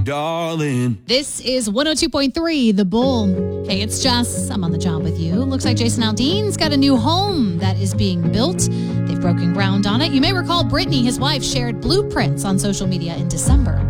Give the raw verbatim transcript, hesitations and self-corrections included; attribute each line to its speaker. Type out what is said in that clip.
Speaker 1: darling.
Speaker 2: This is one oh two point three, The Bull. Hey, it's Jess. I'm on the job with you. Looks like Jason Aldean's got a new home that is being built. They've broken ground on it. You may recall Brittany, his wife, shared blueprints on social media in December.